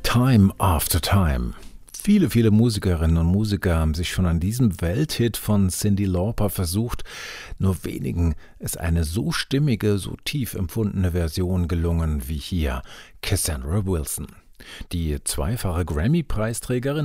Time After Time. Viele Musikerinnen und Musiker haben sich schon an diesem Welthit von Cyndi Lauper versucht. Nur wenigen ist eine so stimmige, so tief empfundene Version gelungen wie hier Cassandra Wilson. Die zweifache Grammy-Preisträgerin